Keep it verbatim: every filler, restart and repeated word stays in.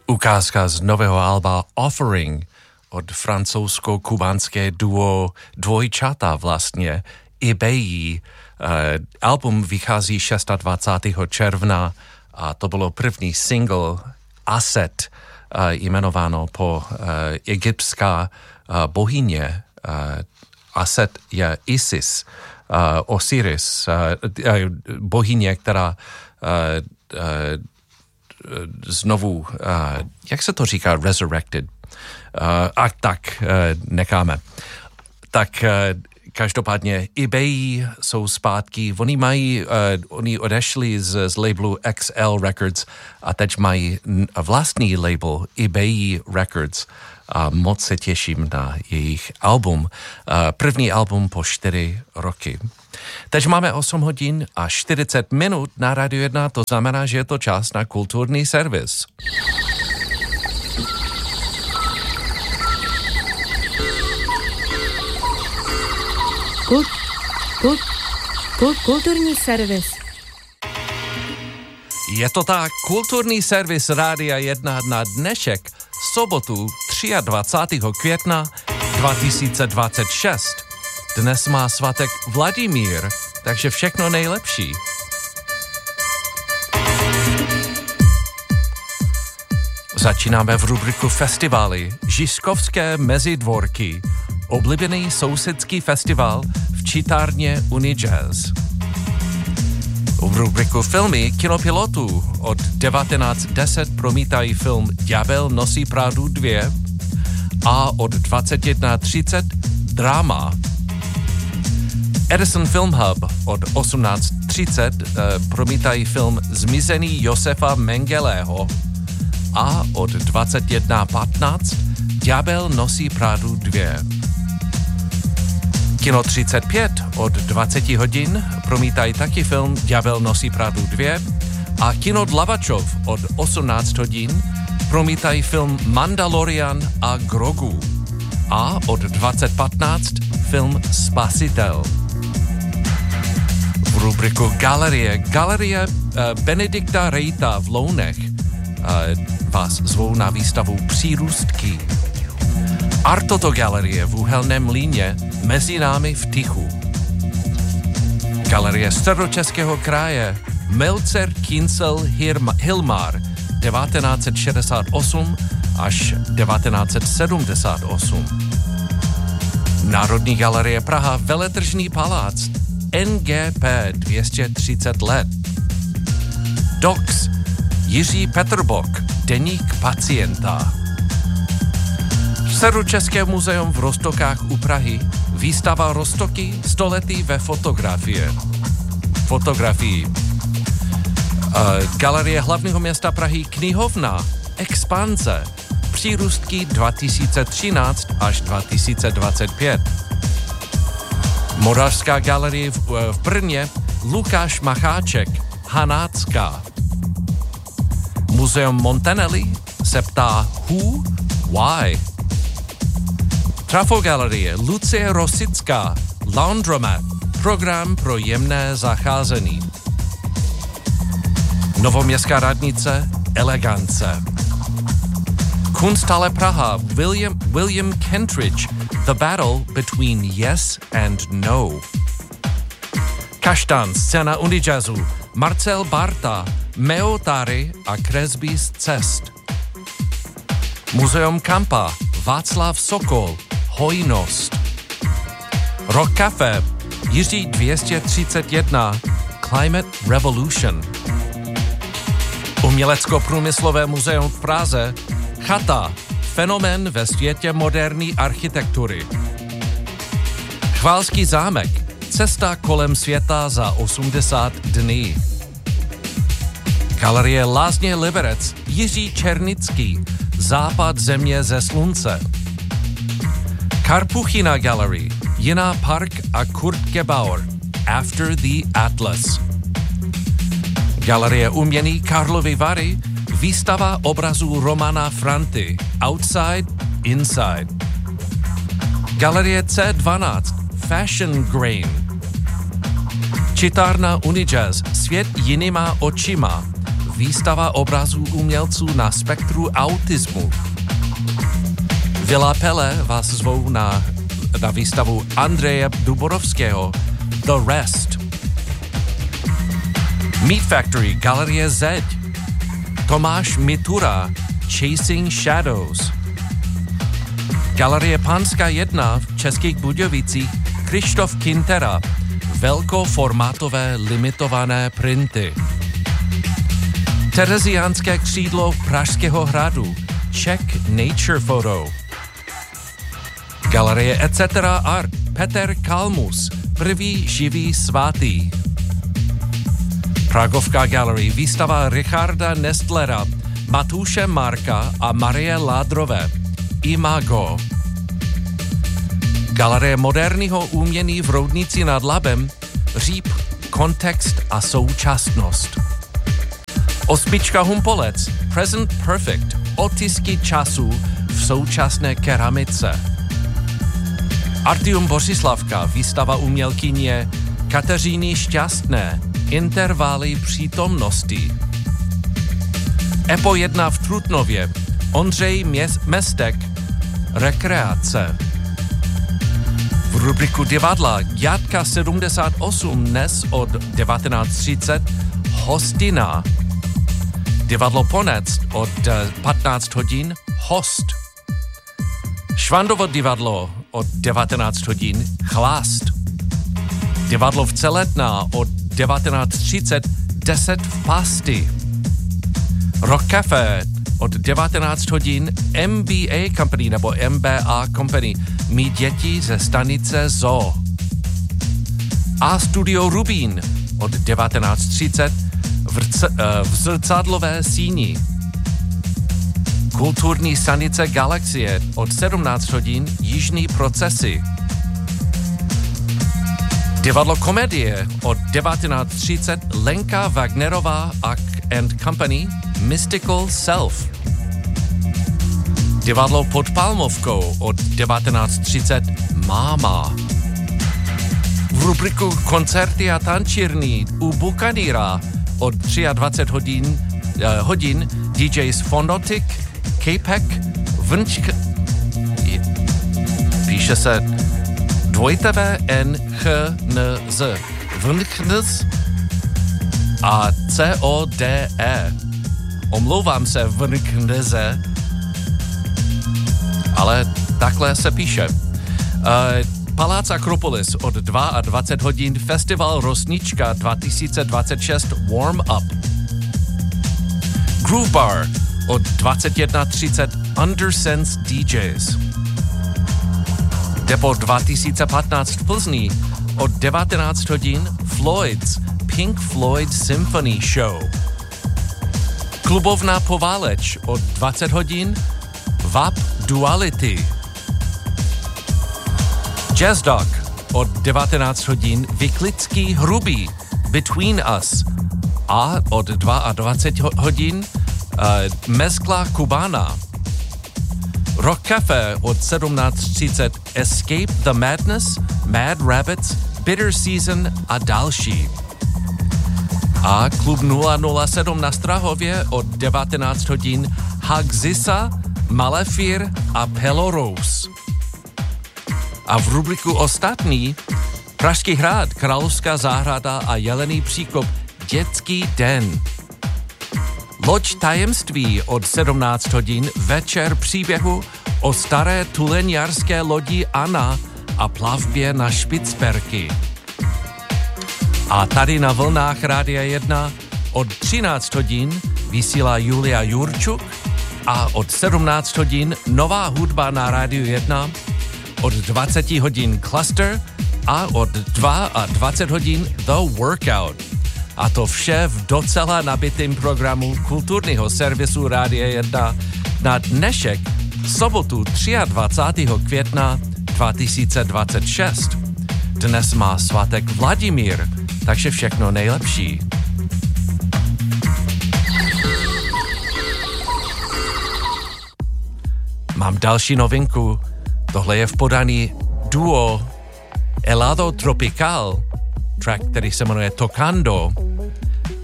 Ukázka z nového alba Offering od francouzsko-kubánské duo dvojčata vlastně Ibeyi. Uh, album vychází dvacátého šestého června a to bylo první single Aset, uh, jmenováno po uh, egyptská uh, bohyně. Uh, Aset je Isis, uh, Osiris, uh, uh, bohyně, která uh, uh, znovu, uh, jak se to říká, resurrected. Uh, a tak uh, necháme. Tak uh, každopádně Ibeyi jsou zpátky. Oni mají, uh, oni odešli z, z labelu X L Records a teď mají vlastní label Ibeyi Records. A moc se těším na jejich album. Uh, první album po čtyři roky. Teď máme osm hodin a čtyřicet minut na Radio jedna, to znamená, že je to čas na kulturní servis. Kult, kult, kult, kulturní servis. Je to tak, kulturní servis Rádia jedna na dnešek, sobotu dvacátého třetího května dva tisíce dvacet šest. Dnes má svatek Vladimír, takže všechno nejlepší. Začínáme v rubriku festivaly Žižkovské mezidvorky, oblíbený sousedský festival v čitárně Unijazz. V rubriku filmy kinopilotů od devatenáct deset promítají film Ďábel nosí Pradu dva a od dvacet jedna třicet drama. Edison Film Hub od osmnáct třicet eh, promítají film Zmizený Josefa Mengelého a od dvacet jedna patnáct Ďábel nosí Pradu dva. Kino třicet pět od dvacet hodin promítají taky film Ďábel nosí Pradu dva a Kino Dlavačov od osmnáct hodin promítají film Mandalorian a Grogu a od dvacet patnáct film Spasitel. V rubriku Galerie, Galerie uh, Benedikta Rejta v Lounech uh, vás zvou na výstavu Přírůstky. Artoto Galerie v Uhelném Mlýně Mezi námi v tichu. Galerie Středočeského kraje Meltzer Kincel Hilmar devatenáct šedesát osm až devatenáct sedmdesát osm. Národní galerie Praha Veletržní palác N G P dvě stě třicet let. Docs Jiří Petrbock Deník pacienta. Středočeské muzeum v Roztokách u Prahy výstava Roztoky století ve fotografie. Fotografii. Uh, Galerie hlavního města Prahy Knihovna Expanze Přírůstky dva tisíce třináct až dva tisíce dvacet pět. Moravská galerie v, v Brně Lukáš Macháček Hanácká. Muzeum Montanelli se ptá Who? Why? Trafogalerie Lucie Rosická Laundromat program pro jemné zacházení. Novoměstská radnice Elegance. Kunsthalle Praha William, William Kentridge The Battle Between Yes and No. Kaštan scéna Unijazzu Marcel Barta Meotary a kresby z cest. Muzeum Kampa Václav Sokol Hojnost. Rock Café Jiří dvě stě třicet jedna Climate Revolution. Umělecko-průmyslové muzeum v Praze Chata fenomén ve světě moderní architektury. Chválský zámek cesta kolem světa za osmdesát dní. Galerie Lázně Liberec Jiří Černický Západ země ze slunce. Karpuchina Gallery Jiná Park a Kurt Gebauer After the Atlas. Galerie umění Karlovy Vary výstava obrazů Romana Franty Outside, Inside. Galerie C dvanáct Fashion Grain. Čitárna Unijazz Svět jinýma očima výstava obrazů umělců na spektru autismu. Villa Pele vás zvou na, na výstavu Andreje Duborovského The Rest. Meat Factory, Galerie Zeď, Tomáš Mitura, Chasing Shadows, Galerie Panská jedna v Českých Budějovicích, Krištof Kintera, velkoformátové limitované printy. Tereziánské křídlo Pražského hradu, Czech Nature Photo. Galerie et cetera Art, Peter Kalmus, první živý svatý. Pragovská galerie, výstava Richarda Nestlera, Matouše Marka a Marie Ládrové, Imago. Galerie moderního umění v Roudnici nad Labem, Říp, kontext a současnost. Ospička Humpolec, Present Perfect, otisky času v současné keramice. Artium Bořislavka, výstava umělkyně Kateřiny Šťastné, intervaly přítomnosti. Epo jedna v Trutnově, Ondřej Měs- Mestek, rekreace. V rubriku divadla Jatka sedmdesát osm dnes od devatenáct třicet Hostina. Divadlo Ponec od patnáct hodin Host. Švandovo divadlo od devatenáct hodin Chlast. Divadlo v Celetná od devatenáct třicet deset v Pasti. Rock Café od devatenáct hodin M B A Company nebo M B A Company, mý děti ze stanice Zoo. A Studio Rubín od devatenáct třicet v, rc- v zrcadlové síni. Kulturní stanice Galaxie od sedmnáct hodin Jižní procesy. Divadlo Komedie od devatenáct třicet Lenka Wagnerová and Company, Mystical Self. Divadlo pod Palmovkou od devatenáct třicet Máma. V rubriku Koncerty a tančírny u Bukanýra od dvacet tři hodin, uh, hodin D Js Fonotic, Capek, Vnčk... Píše se dvojtebe N Ch N Z Vnchns a C O D E. Omlouvám se Vnchndeze, ale takhle se píše. Uh, Palác Akropolis od dvacet dva hodin Festival Rosnička dva tisíce dvacet šest Warm Up. Groove Bar od dvacet jedna třicet Undersense D Js. Depo dva tisíce patnáct v Plzni od devatenáct hodin Floyd's Pink Floyd Symphony Show. Klubovna Pováleč od dvacet hodin V A P Duality. Jazz Dog od devatenáct hodin Vyklický hrubý Between Us a od dvacet dva hodin uh, Mezcla Cubana. Rock Café od sedmnáct třicet Escape the Madness, Mad Rabbits, Bitter Season a další. A klub nula nula sedm na Strahově od devatenáct hodin Hagzisa, Malefir a Pelorous. A v rubriku Ostatní Pražský hrad, Královská zahrada a Jelený příkop Dětský den. Loď tajemství od sedmnáct hodin Večer příběhu o staré tuleňarské lodi Anna a plavbě na Špicberky. A tady na vlnách Rádia jedna od třináct hodin vysílá Julia Jurčuk a od sedmnáct hodin nová hudba na Rádiu jedna, od dvacet hodin Cluster a od dvacet dva hodin The Workout. A to vše v docela nabitém programu kulturního servisu Rádia jedna na dnešek, sobotu dvacátého třetího května dva tisíce dvacet šest. Dnes má svátek Vladimír, takže všechno nejlepší. Mám další novinku. Tohle je v podaní duo Helado Tropical, track, který se jmenuje Tocando.